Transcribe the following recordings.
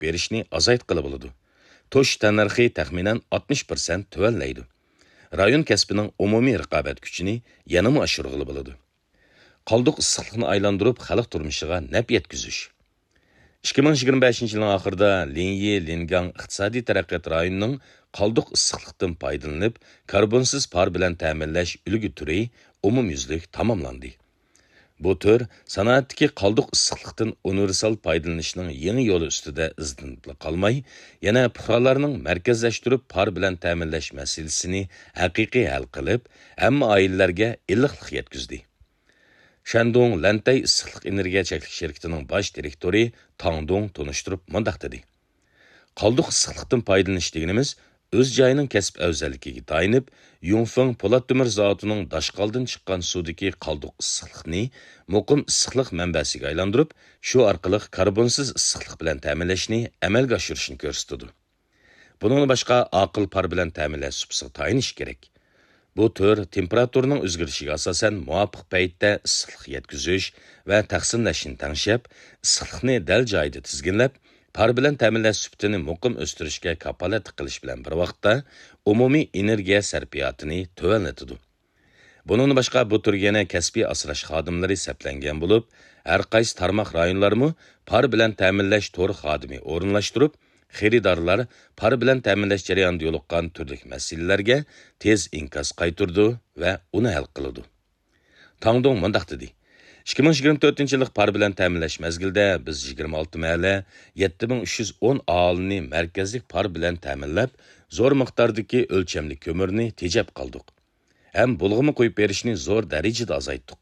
berishni azaytqili bo'ladi. To'sh tannarxi taxminan 60% tuvanlaydi. Rayon kasbining umumiy raqobat kuchini yanama oshirg'ili bo'ladi. Qalduq issiqlikni aylantirib xalq turmushiga naf yetkazish. 2025 yilning oxirida Linyi Lingang iqtisodiy taraqqiyot rayonining qalduq issiqlikdan foydalanib, karbonsiz par bilan ta'minlash ulgu turi umumyuzlik tamomlandi. Bu tür sanoatdagi qalduq issiqlikdan universal foydalanishning yangi yo'li ustida izlanib qolmay, yana fuqarolarning markazlashtirib par bilan ta'minlash masalasini haqiqiy hal qilib, hamma oilalarga iliqlik yetkazdi. Shandong Lantay issiqlik energiya cheklanish shirkatining bosh direktori Tangdong tunishtirib mundaq dedi. Qalduq issiqlikdan foydalanish deganimiz o'z joyining kasb afzalligiga tayinib, Yongfeng po'lat temir zavodining dashqaldan chiqqan suvdagi qalduq issiqlikni muqim issiqlik manbasiga aylantirib, shu orqali karbonsiz issiqlik bilan ta'minlashni amalga oshirishni ko'rsatdi. Bundan boshqa aql par bilan ta'minlash supsiga tayinish kerak. Bu tür temperaturning o'zgarishiga asosan muvofiq paytda issiqlik yetkazish va taqsimlashni tanshab, issiqlikni dal joyida tizginlab, par bilan ta'minlash suhbatini muqim o'stirishga kapolat qilish bilan bir vaqtda umumiy energiya sarfiyotini tuvanlatadi. Bundan boshqa bu tür yana kasbiy asrash xodimlari saplangan bo'lib, har qaysi tarmoq rayonlarmi par bilan ta'minlash to'ri xodimi o'rinlashtirib, xaridorlar par bilan ta'minlash jarayonida yo'liqqan turli masalalarga tez inkos qaytirdi va uni hal qildi. Tangdong mundaq dedi. 2024 par bilan ta'minlash mezgilida biz 26 mahalla 7310 aholini markazlik par bilan ta'minlab, zo'r miqdordagi o'lchamli ko'mirni tejab qoldik. Ham bulg'imi qo'yib berishni zo'r darajada azaytdik.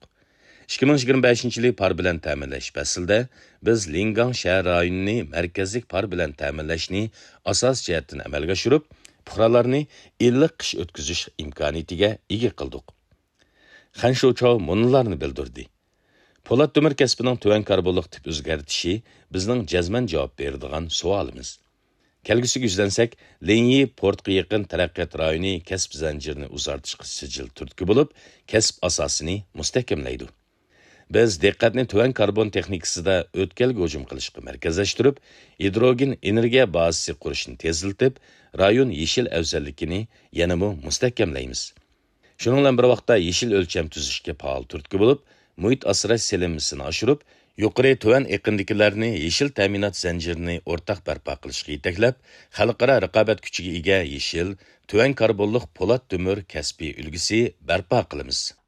2025 par bilan ta'minlash faslida biz Lingang shahar rayonini markazlik par bilan ta'minlashni asos jihatdan amalga oshirib, fuqarolarni iliq qish o'tkazish imkoniyatiga ega qildik. Xanshuchov munlarni bildirdi. Po'lat temir kasbining tuvan karbonlik tip o'zgartishi bizning jazman javob beradigan savolimiz. Kelgusiga yuzlansak, Linyi portga yaqin taraqqiyot rayoni kasb zanjirini uzartishga sijil turtki bo'lib, kasb asosini mustahkamlaydi. Biz diqqatni tuvan karbon texnikasida o'tkalga hujum qilishga markazlashtirib, hidrogen energiya bazasi qurishni teziltib, rayon yeshil afzalligini yanada mustahkamlaymiz. Shuning bilan bir vaqtda yeshil o'lcham tuzishga faol turtki bo'lib, muhit asrash selimmisini oshirib, yuqori tuvan iqlimdagilarni yeshil ta'minot zanjirini o'rtaq barpo qilishga yetaklab, xalqaro raqobat kuchiga ega yeshil, tuvan karbonlik po'lat temir kasbiy ulgisi barpo qilamiz.